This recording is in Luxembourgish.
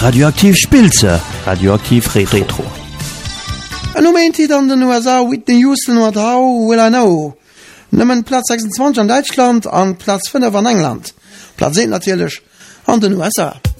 Radioaktiv Spilze, radioaktiv Retro. An Moment an den USA Whitney Houston und How Will I Know. Nimmen Platz 26 an Deutschland an Platz 5 an England. Platz 10 natürlich an den USA.